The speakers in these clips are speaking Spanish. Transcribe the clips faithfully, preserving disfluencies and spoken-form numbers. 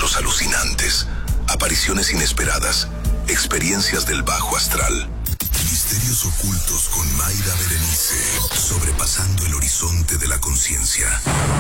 encuentros alucinantes, apariciones inesperadas, experiencias del bajo astral. Misterios ocultos con Mayra Berenice, sobrepasando el horizonte de la conciencia.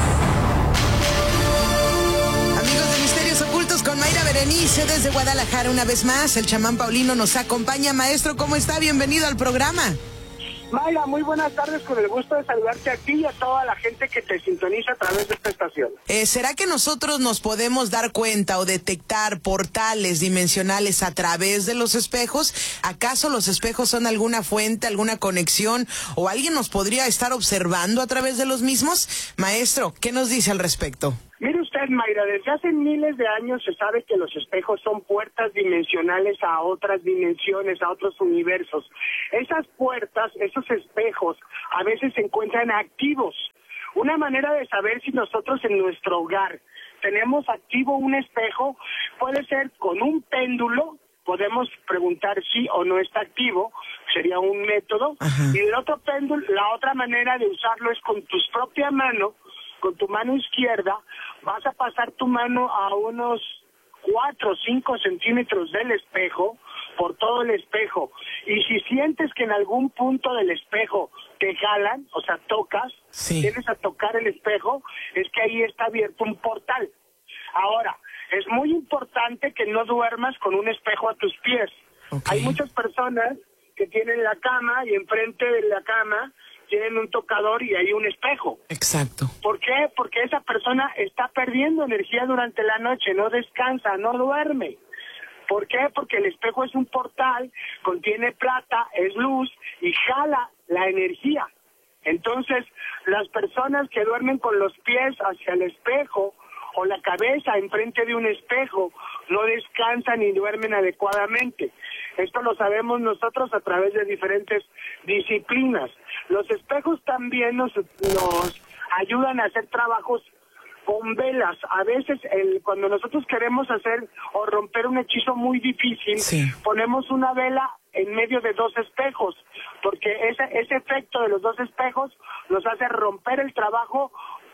Amigos de Misterios Ocultos con Mayra Berenice desde Guadalajara una vez más, el chamán Paulino nos acompaña. Maestro, ¿cómo está? Bienvenido al programa. Mayra, muy buenas tardes, con el gusto de saludarte a ti y a toda la gente que te sintoniza a través de esta estación. Eh, ¿Será que nosotros nos podemos dar cuenta o detectar portales dimensionales a través de los espejos? ¿Acaso los espejos son alguna fuente, alguna conexión o alguien nos podría estar observando a través de los mismos? Maestro, ¿qué nos dice al respecto? Mire usted, Mayra, desde hace miles de años se sabe que los espejos son puertas dimensionales a otras dimensiones, a otros universos. Esas puertas, esos espejos, a veces se encuentran activos. Una manera de saber si nosotros en nuestro hogar tenemos activo un espejo puede ser con un péndulo. Podemos preguntar si o no está activo, sería un método. Ajá. Y el otro péndulo, la otra manera de usarlo es con tu propia mano, con tu mano izquierda, vas a pasar tu mano a unos cuatro o cinco centímetros del espejo, por todo el espejo. Y si sientes que en algún punto del espejo te jalan, o sea, tocas, sí. Tienes a tocar el espejo, es que ahí está abierto un portal. Ahora, es muy importante que no duermas con un espejo a tus pies. Okay. Hay muchas personas que tienen la cama y enfrente de la cama tienen un tocador y hay un espejo. Exacto. ¿Por qué? Porque esa persona está perdiendo energía durante la noche, no descansa, no duerme. ¿Por qué? Porque el espejo es un portal, contiene plata, es luz y jala la energía. Entonces, las personas que duermen con los pies hacia el espejo o la cabeza enfrente de un espejo no descansan ni duermen adecuadamente. Esto lo sabemos nosotros a través de diferentes disciplinas. Los espejos también nos, nos ayudan a hacer trabajos con velas. A veces el, cuando nosotros queremos hacer o romper un hechizo muy difícil, sí. Ponemos una vela en medio de dos espejos, porque ese, ese efecto de los dos espejos nos hace romper el trabajo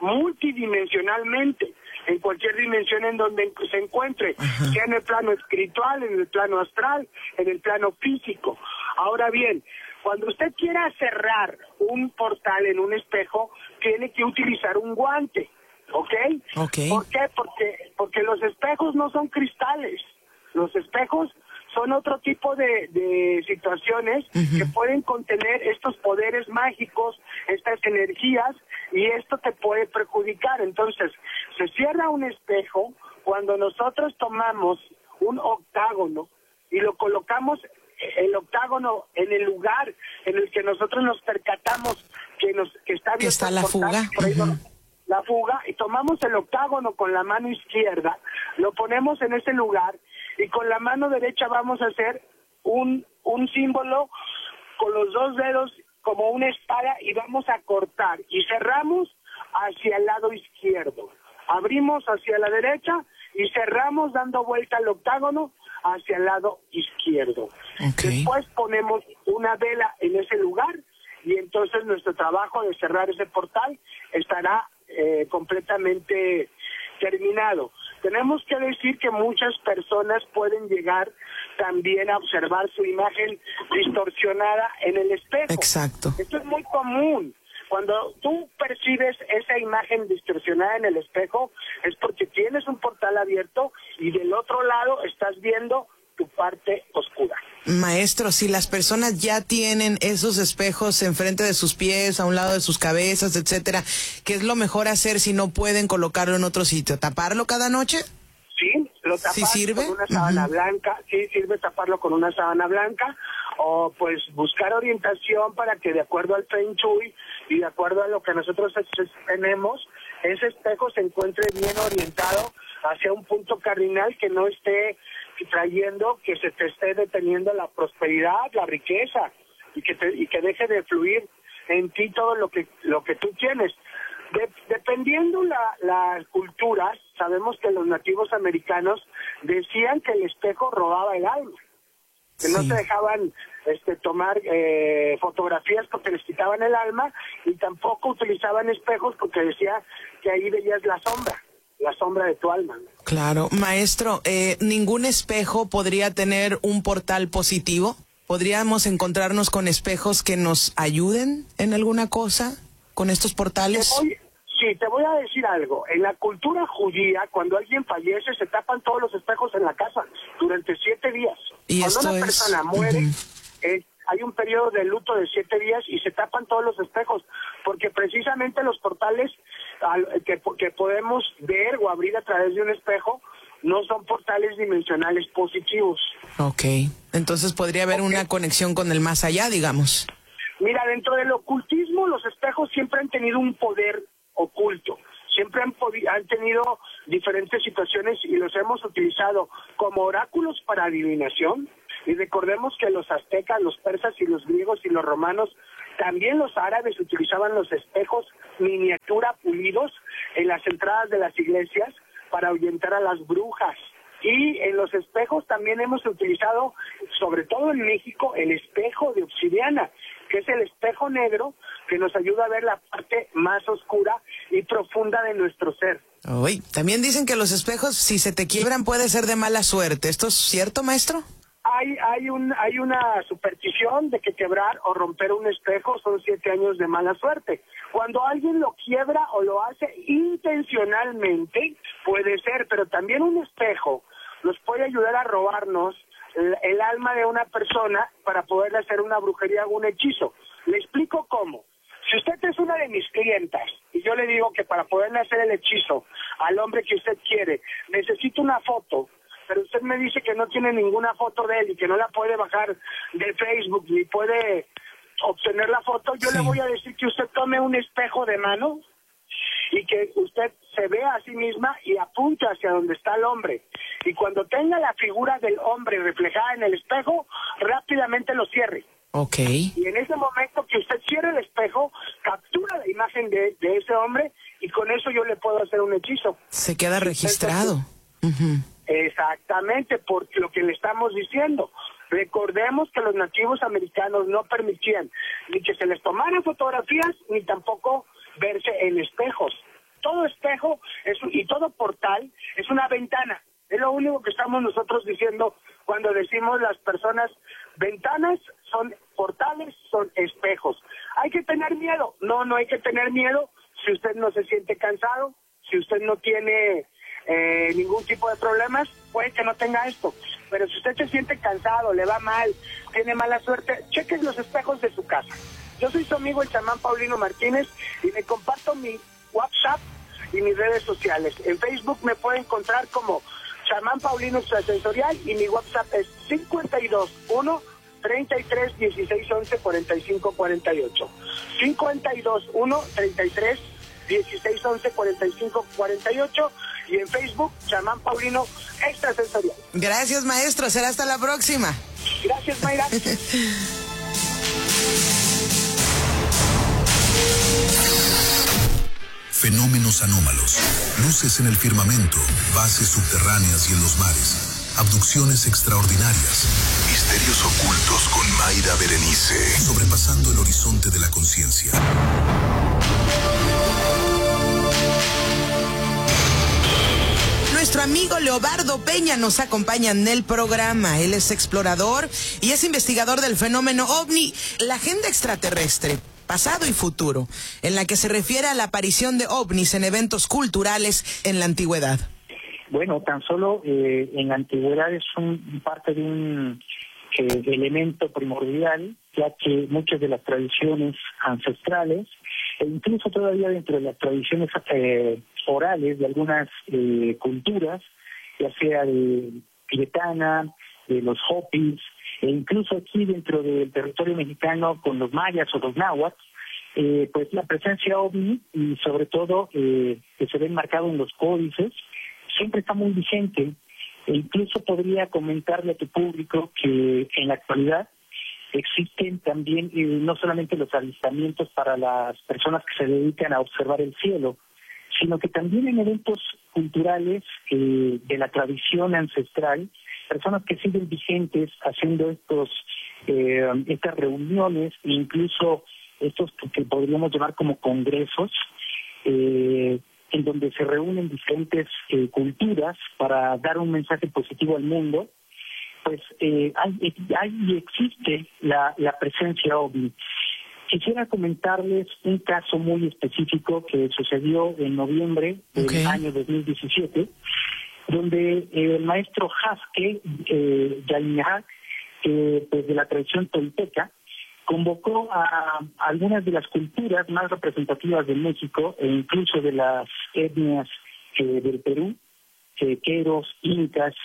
multidimensionalmente, en cualquier dimensión en donde se encuentre, ajá, sea en el plano espiritual, en el plano astral, en el plano físico. Ahora bien, cuando usted quiera cerrar un portal en un espejo, tiene que utilizar un guante, ¿ok? Okay. ¿Por qué? Porque, porque los espejos no son cristales, los espejos son otro tipo de, de situaciones, uh-huh, que pueden contener estos poderes mágicos, estas energías, y esto te puede perjudicar. Entonces, se cierra un espejo cuando nosotros tomamos un octágono y lo colocamos, el octágono, en el lugar en el que nosotros nos percatamos que, nos, que está que está la fuga. Por ahí, uh-huh, la fuga, y tomamos el octágono con la mano izquierda, lo ponemos en ese lugar, y con la mano derecha vamos a hacer un, un símbolo con los dos dedos como una espada y vamos a cortar y cerramos hacia el lado izquierdo. Abrimos hacia la derecha y cerramos dando vuelta al octágono hacia el lado izquierdo. Okay. Después ponemos una vela en ese lugar y entonces nuestro trabajo de cerrar ese portal estará eh, completamente terminado. Tenemos que decir que muchas personas pueden llegar también a observar su imagen distorsionada en el espejo. Exacto. Esto es muy común. Cuando tú percibes esa imagen distorsionada en el espejo, es porque tienes un portal abierto y del otro lado estás viendo tu parte oscura. Maestro, si las personas ya tienen esos espejos enfrente de sus pies, a un lado de sus cabezas, etcétera, ¿qué es lo mejor hacer si no pueden colocarlo en otro sitio? ¿Taparlo cada noche? Sí, lo tapas ¿Sí sirve? con una sábana uh-huh. blanca, sí sirve taparlo con una sábana blanca, o pues buscar orientación para que de acuerdo al Feng Shui y de acuerdo a lo que nosotros tenemos, ese espejo se encuentre bien orientado hacia un punto cardinal que no esté trayendo, que se te esté deteniendo la prosperidad, la riqueza, y que te, y que deje de fluir en ti todo lo que lo que tú tienes. De, dependiendo la, las culturas, sabemos que los nativos americanos decían que el espejo robaba el alma, que sí. no se dejaban este, tomar eh, fotografías porque les quitaban el alma, y tampoco utilizaban espejos porque decía que ahí veías la sombra, la sombra de tu alma. Claro. Claro. Maestro, eh, ¿ningún espejo podría tener un portal positivo? ¿Podríamos encontrarnos con espejos que nos ayuden en alguna cosa con estos portales? Te voy, sí, te voy a decir algo. En la cultura judía, cuando alguien fallece, se tapan todos los espejos en la casa durante siete días. Y cuando esto una es... persona muere, uh-huh. eh, hay un periodo de luto de siete días y se tapan todos los espejos, porque precisamente los portales al, que, que podemos ver o abrir a través de un espejo no son portales dimensionales positivos. Ok, entonces podría haber okay. una conexión con el más allá, digamos. Mira, dentro del ocultismo los espejos siempre han tenido un poder oculto, siempre han, han tenido diferentes situaciones y los hemos utilizado como oráculos para adivinación. Y recordemos que los aztecas, los persas y los griegos y los romanos, también los árabes utilizaban los espejos miniatura pulidos en las entradas de las iglesias para ahuyentar a las brujas. Y en los espejos también hemos utilizado, sobre todo en México, el espejo de obsidiana, que es el espejo negro que nos ayuda a ver la parte más oscura y profunda de nuestro ser. Uy, también dicen que los espejos, si se te quiebran, puede ser de mala suerte. ¿Esto es cierto, maestro? Hay, hay, un, hay una superstición de que quebrar o romper un espejo son siete años de mala suerte. Cuando alguien lo quiebra o lo hace intencionalmente, puede ser, pero también un espejo nos puede ayudar a robarnos el, el alma de una persona para poderle hacer una brujería o un hechizo. Le explico cómo. Si usted es una de mis clientas y yo le digo que para poderle hacer el hechizo al hombre que usted quiere, necesito una foto, pero usted me dice que no tiene ninguna foto de él y que no la puede bajar de Facebook ni puede obtener la foto, yo sí. le voy a decir que usted tome un espejo de mano y que usted se vea a sí misma y apunte hacia donde está el hombre. Y cuando tenga la figura del hombre reflejada en el espejo, rápidamente lo cierre. Ok. Y en ese momento que usted cierre el espejo, captura la imagen de, de ese hombre y con eso yo le puedo hacer un hechizo. Se queda registrado. Uh-huh. Exactamente, por lo que le estamos diciendo. Recordemos que los nativos americanos no permitían ni que se les tomaran fotografías ni tampoco verse en espejos. Todo espejo es, y todo portal es una ventana. Es lo único que estamos nosotros diciendo cuando decimos las personas, ventanas son portales, son espejos. ¿Hay que tener miedo? No, no hay que tener miedo si usted no se siente cansado, si usted no tiene eh, ningún tipo de problemas, puede que no tenga esto. Pero si usted se siente cansado, le va mal, tiene mala suerte, cheque los espejos de su casa. Yo soy su amigo el chamán Paulino Martínez y le comparto mi WhatsApp y mis redes sociales. En Facebook me puede encontrar como chamán Paulino Extrasensorial y mi WhatsApp es cincuenta y dos uno, treinta y tres, dieciséis, once, cuarenta y cinco, cuarenta y ocho. cincuenta y dos uno, treinta y tres, dieciséis, once, cuarenta y cinco, cuarenta y ocho y en Facebook chamán Paulino Extrasensorial. Gracias, maestro. Será hasta la próxima. Gracias, Mayra. Fenómenos anómalos, luces en el firmamento, bases subterráneas y en los mares, abducciones extraordinarias, misterios ocultos con Mayra Berenice, sobrepasando el horizonte de la conciencia. Nuestro amigo Leobardo Peña nos acompaña en el programa. Él es explorador y es investigador del fenómeno OVNI, la agenda extraterrestre, pasado y futuro, en la que se refiere a la aparición de ovnis en eventos culturales en la antigüedad. Bueno, tan solo eh, en la antigüedad es un, parte de un eh, elemento primordial, ya que muchas de las tradiciones ancestrales, e incluso todavía dentro de las tradiciones eh, orales de algunas eh, culturas, ya sea de tibetana, de los hopis, e incluso aquí dentro del territorio mexicano con los mayas o los náhuatl, eh, pues la presencia ovni y sobre todo eh, que se ve marcado en los códices, siempre está muy vigente. E incluso podría comentarle a tu público que en la actualidad existen también eh, no solamente los avistamientos para las personas que se dedican a observar el cielo, sino que también en eventos culturales eh, de la tradición ancestral, personas que siguen vigentes haciendo estos eh, estas reuniones, incluso estos que podríamos llamar como congresos, eh, en donde se reúnen diferentes eh, culturas para dar un mensaje positivo al mundo, pues eh, hay, hay existe la, la presencia ovni. Quisiera comentarles un caso muy específico que sucedió en noviembre del okay. año dos mil diecisiete, donde el maestro Jasque eh, Yalinac, eh, pues de la tradición tolteca, convocó a, a algunas de las culturas más representativas de México e incluso de las etnias eh, del Perú, eh, queros, incas,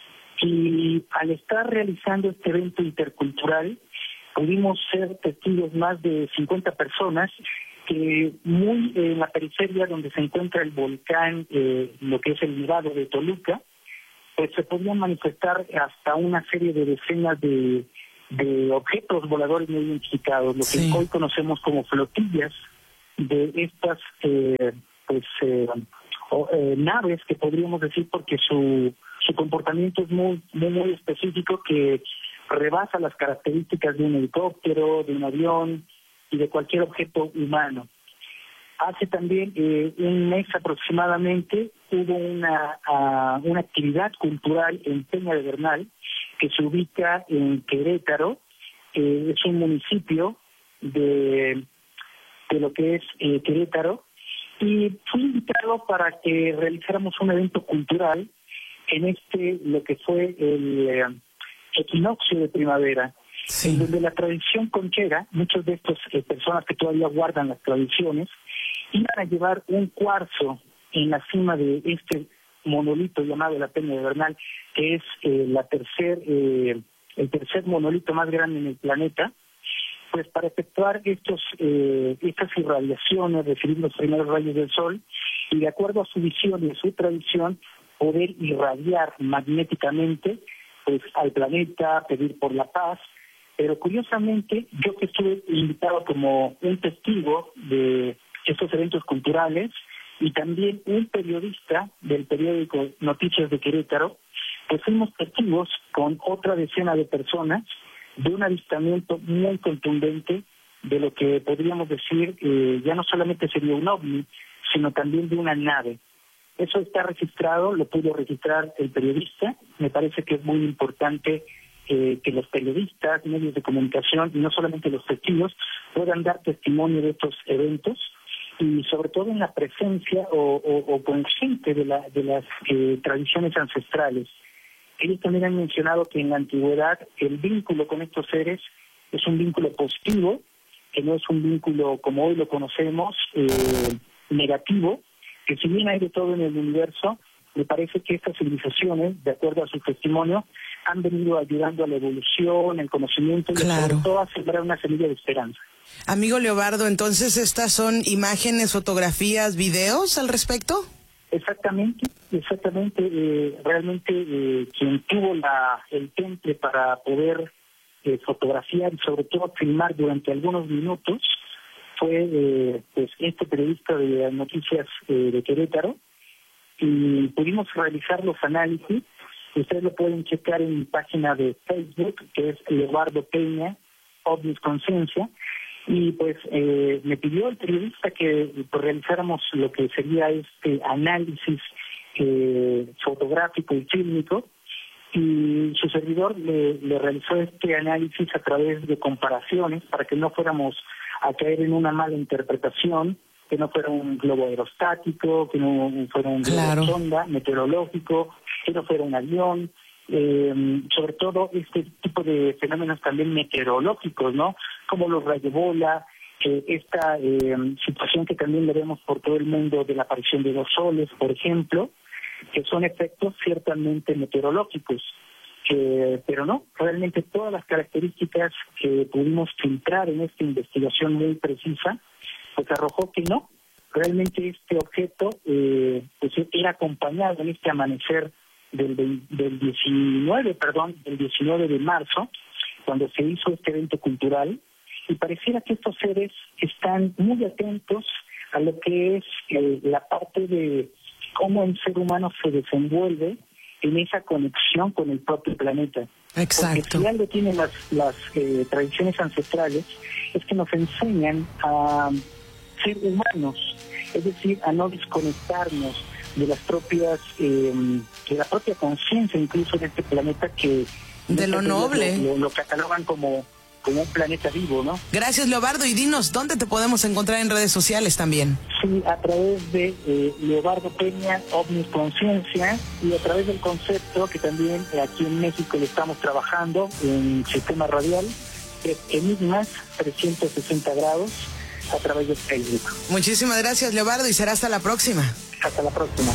y al estar realizando este evento intercultural pudimos ser testigos más de cincuenta personas que muy en la periferia donde se encuentra el volcán, eh, lo que es el Nevado de Toluca, pues se podían manifestar hasta una serie de decenas de, de objetos voladores no identificados, lo que sí. hoy conocemos como flotillas de estas eh, pues eh, o, eh, naves que podríamos decir porque su su comportamiento es muy muy muy específico que rebasa las características de un helicóptero, de un avión y de cualquier objeto humano. Hace también eh, un mes aproximadamente hubo una uh, una actividad cultural en Peña de Bernal que se ubica en Querétaro, eh, es un municipio de, de lo que es eh, Querétaro, y fui invitado para que realizáramos un evento cultural en este, lo que fue el eh, equinoccio de primavera, sí. en donde la tradición conchera, muchas de estas eh, personas que todavía guardan las tradiciones, iban a llevar un cuarzo en la cima de este monolito llamado la Peña de Bernal, que es eh, la tercer, eh, el tercer monolito más grande en el planeta, pues para efectuar estos eh, estas irradiaciones, recibir los primeros rayos del sol, y de acuerdo a su visión y a su tradición, poder irradiar magnéticamente pues al planeta, pedir por la paz. Pero curiosamente, yo que estuve invitado como un testigo de estos eventos culturales y también un periodista del periódico Noticias de Querétaro, pues fuimos testigos con otra decena de personas de un avistamiento muy contundente de lo que podríamos decir eh, ya no solamente sería un ovni, sino también de una nave. Eso está registrado, lo pudo registrar el periodista. Me parece que es muy importante eh, que los periodistas, medios de comunicación, y no solamente los testigos, puedan dar testimonio de estos eventos, y sobre todo en la presencia o, o, o consciente de, la, de las eh, tradiciones ancestrales. Ellos también han mencionado que en la antigüedad el vínculo con estos seres es un vínculo positivo, que no es un vínculo como hoy lo conocemos, eh, negativo, que si bien hay de todo en el universo, me parece que estas civilizaciones, de acuerdo a su testimonio, han venido ayudando a la evolución, el conocimiento, claro. y sobre todo a sembrar una semilla de esperanza. Amigo Leobardo, entonces estas son imágenes, fotografías, videos al respecto. Exactamente, exactamente. Eh, realmente eh, quien tuvo la el temple para poder eh, fotografiar y sobre todo filmar durante algunos minutos fue eh, pues este periodista de Noticias eh, de Querétaro, y pudimos realizar los análisis. Ustedes lo pueden checar en mi página de Facebook, que es Leobardo Peña, OVNIS Conciencia, y pues eh, me pidió el periodista que pues, realizáramos lo que sería este análisis eh, fotográfico y fílmico, y su servidor le, le realizó este análisis a través de comparaciones para que no fuéramos a caer en una mala interpretación, que no fuera un globo aerostático, que no fuera un globo claro. sonda meteorológico, que no fuera un avión, eh, sobre todo este tipo de fenómenos también meteorológicos, ¿no? Como los rayobola, eh, esta eh, situación que también le vemos por todo el mundo de la aparición de dos soles, por ejemplo, que son efectos ciertamente meteorológicos. Eh, pero no, realmente todas las características que pudimos filtrar en esta investigación muy precisa, pues arrojó que no, realmente este objeto eh, pues era acompañado en este amanecer del, del diecinueve, perdón, del diecinueve de marzo, cuando se hizo este evento cultural, y pareciera que estos seres están muy atentos a lo que es eh, la parte de cómo el ser humano se desenvuelve en esa conexión con el propio planeta. Exacto. Porque si algo tienen las, las eh, tradiciones ancestrales, es que nos enseñan a ser humanos es decir, a no desconectarnos de las propias, eh, de la propia conciencia incluso de este planeta que... De lo noble. Lo, lo, lo catalogan como, como un planeta vivo, ¿no? Gracias, Leobardo, y dinos, ¿dónde te podemos encontrar en redes sociales también? Sí, a través de eh, Leobardo Peña, Omnisconsciencia, y a través del concepto que también aquí en México le estamos trabajando en Sistema Radial, es Enigmas trescientos sesenta grados, a través de Facebook. Muchísimas gracias, Leobardo, y será hasta la próxima. Hasta la próxima.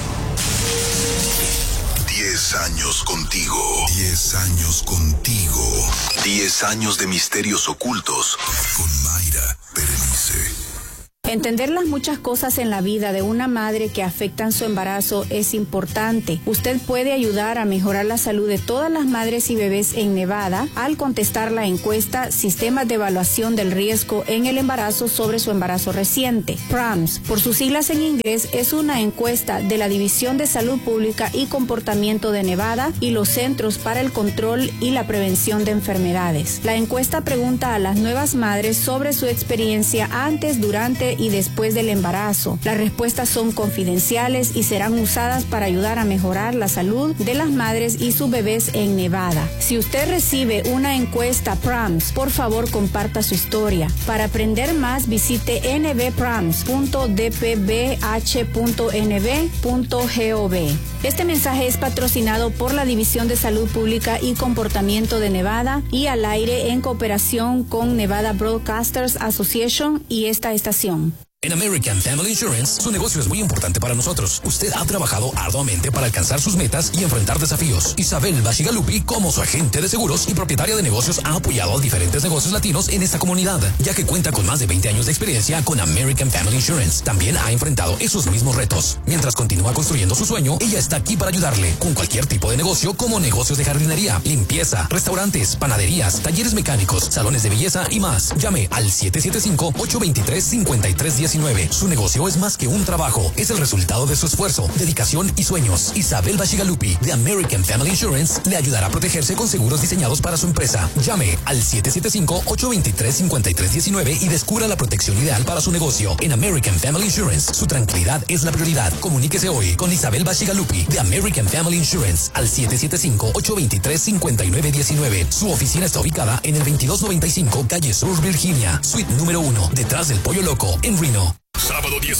Diez años contigo. Diez años contigo. Diez años de misterios ocultos con Mayra Berenice. Entender las muchas cosas en la vida de una madre que afectan su embarazo es importante. Usted puede ayudar a mejorar la salud de todas las madres y bebés en Nevada al contestar la encuesta Sistemas de Evaluación del Riesgo en el Embarazo sobre su embarazo reciente. P R A M S, por sus siglas en inglés, es una encuesta de la División de Salud Pública y Comportamiento de Nevada y los Centros para el Control y la Prevención de Enfermedades. La encuesta pregunta a las nuevas madres sobre su experiencia antes, durante y después del embarazo. Las respuestas son confidenciales y serán usadas para ayudar a mejorar la salud de las madres y sus bebés en Nevada. Si usted recibe una encuesta P R A M S, por favor comparta su historia. Para aprender más, visite n b prams punto d p b h punto n b punto gov. Este mensaje es patrocinado por la División de Salud Pública y Comportamiento de Nevada y al aire en cooperación con Nevada Broadcasters Association y esta estación. En American Family Insurance, su negocio es muy importante para nosotros. Usted ha trabajado arduamente para alcanzar sus metas y enfrentar desafíos. Isabel Bashigalupi, como su agente de seguros y propietaria de negocios, ha apoyado a diferentes negocios latinos en esta comunidad, ya que cuenta con más de veinte años de experiencia con American Family Insurance. También ha enfrentado esos mismos retos. Mientras continúa construyendo su sueño, ella está aquí para ayudarle con cualquier tipo de negocio, como negocios de jardinería, limpieza, restaurantes, panaderías, talleres mecánicos, salones de belleza y más. Llame al siete siete cinco, ocho dos tres, cinco tres uno cero. Su negocio es más que un trabajo, es el resultado de su esfuerzo, dedicación y sueños. Isabel Bashigalupi de American Family Insurance le ayudará a protegerse con seguros diseñados para su empresa. Llame al siete siete cinco, ocho dos tres, cinco tres uno cero y descubra la protección ideal para su negocio. En American Family Insurance, su tranquilidad es la prioridad. Comuníquese hoy con Isabel Bashigalupi de American Family Insurance al siete siete cinco, ocho dos tres, cinco nueve uno nueve. Su oficina está ubicada en el veintidós noventa y cinco Calle Sur, Virginia, suite número uno, detrás del Pollo Loco, en Reno. Sábado diez